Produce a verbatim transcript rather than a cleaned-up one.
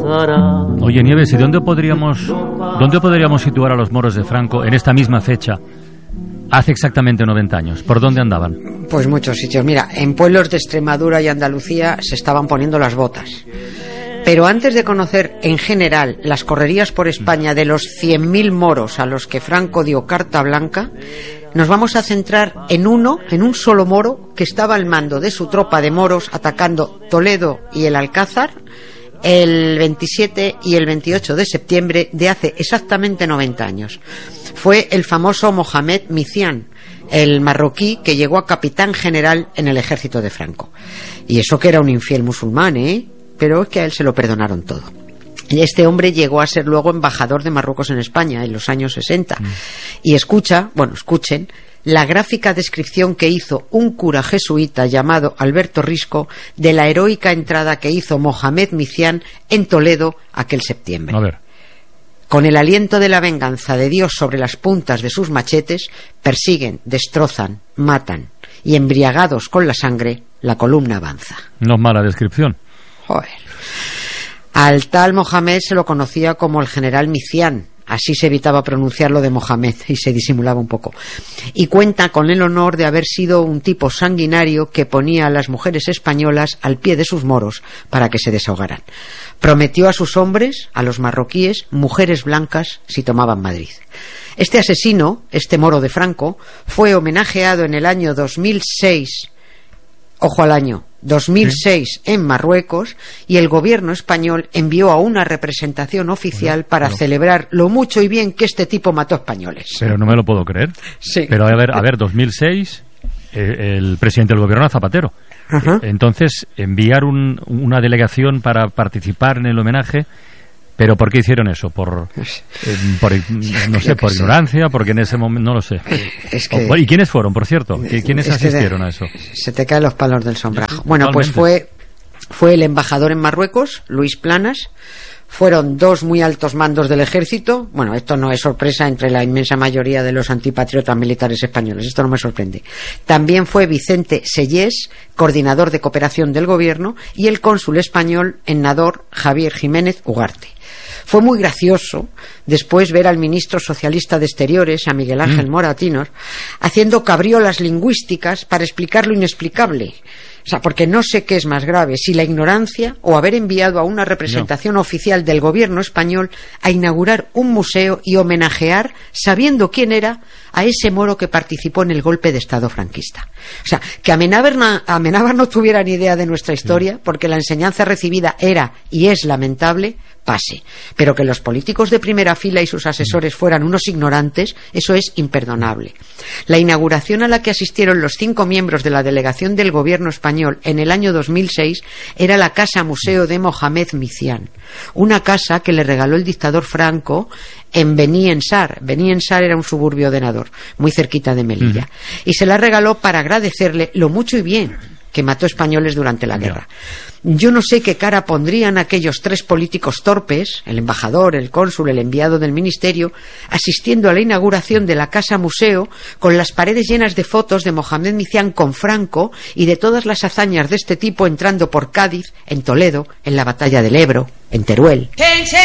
pasará. Oye, Nieves, ¿y dónde podríamos, dónde podríamos situar a los moros de Franco en esta misma fecha, hace exactamente noventa años? ¿Por dónde andaban? Pues muchos sitios. Mira, en pueblos de Extremadura y Andalucía se estaban poniendo las botas. Pero antes de conocer en general las correrías por España de los cien mil moros a los que Franco dio carta blanca, nos vamos a centrar en uno, en un solo moro que estaba al mando de su tropa de moros atacando Toledo y el Alcázar el veintisiete y el veintiocho de septiembre de hace exactamente noventa años. Fue el famoso Mohamed Micián, el marroquí que llegó a capitán general en el ejército de Franco. Y eso que era un infiel musulmán, ¿eh? Pero es que a él se lo perdonaron todo. Este hombre llegó a ser luego embajador de Marruecos en España en los años sesenta. Mm. Y escucha, bueno, escuchen, la gráfica descripción que hizo un cura jesuita llamado Alberto Risco de la heroica entrada que hizo Mohamed Micián en Toledo aquel septiembre. A ver. Con el aliento de la venganza de Dios sobre las puntas de sus machetes, persiguen, destrozan, matan, y embriagados con la sangre, la columna avanza. No es mala descripción. Joder. Al tal Mohamed se lo conocía como el general Micián, así se evitaba pronunciarlo de Mohamed y se disimulaba un poco. Y cuenta con el honor de haber sido un tipo sanguinario que ponía a las mujeres españolas al pie de sus moros para que se desahogaran. Prometió a sus hombres, a los marroquíes, mujeres blancas si tomaban Madrid. Este asesino, este moro de Franco, fue homenajeado en el año dos mil seis, ojo al año, dos mil seis en Marruecos, y el gobierno español envió a una representación oficial bueno, para pero... celebrar lo mucho y bien que este tipo mató españoles. Pero no me lo puedo creer. Sí. Pero a ver, a ver, dos mil seis, eh, el presidente del gobierno era Zapatero. Ajá. Entonces, enviar un, una delegación para participar en el homenaje. ¿Pero por qué hicieron eso? ¿Por, eh, por no sé, por ignorancia? Porque en ese momento, no lo sé. Es que, o, ¿Y quiénes fueron, por cierto? ¿Quiénes asistieron de, a eso? Se te caen los palos del sombrajo. Bueno, pues fue, fue el embajador en Marruecos, Luis Planas. Fueron dos muy altos mandos del ejército. Bueno, esto no es sorpresa entre la inmensa mayoría de los antipatriotas militares españoles. Esto no me sorprende. También fue Vicente Sellés, coordinador de cooperación del gobierno, y el cónsul español en Nador, Javier Jiménez Ugarte. Fue muy gracioso después ver al ministro socialista de Exteriores, a Miguel Ángel Moratinos, haciendo cabriolas lingüísticas para explicar lo inexplicable. O sea, porque no sé qué es más grave, si la ignorancia o haber enviado a una representación no. oficial del gobierno español a inaugurar un museo y homenajear, sabiendo quién era, a ese moro que participó en el golpe de Estado franquista. O sea, que Amenábar no, Amenábar no tuviera ni idea de nuestra historia, porque la enseñanza recibida era y es lamentable, pase. Pero que los políticos de primera fila y sus asesores fueran unos ignorantes, eso es imperdonable. La inauguración a la que asistieron los cinco miembros de la delegación del gobierno español en el año dos mil seis era la Casa Museo de Mohamed Micián, una casa que le regaló el dictador Franco en Beni Ensar. Beni Ensar era un suburbio de Nador, muy cerquita de Melilla, uh-huh. y se la regaló para agradecerle lo mucho y bien que mató españoles durante la guerra. Yo no sé qué cara pondrían aquellos tres políticos torpes, el embajador, el cónsul, el enviado del ministerio, asistiendo a la inauguración de la Casa Museo con las paredes llenas de fotos de Mohamed Micián con Franco y de todas las hazañas de este tipo entrando por Cádiz, en Toledo, en la batalla del Ebro, en Teruel.